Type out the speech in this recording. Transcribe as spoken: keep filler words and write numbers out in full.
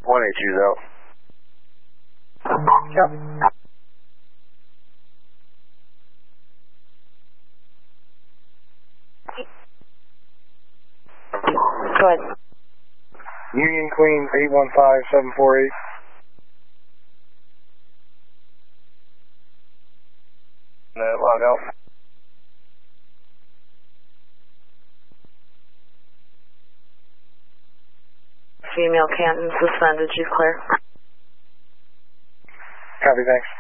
one eight two's out. Yep. Go ahead. Union Queen eight one five seven four eight. Uh, log out. Female Canton suspended, she's clear. Copy, thanks.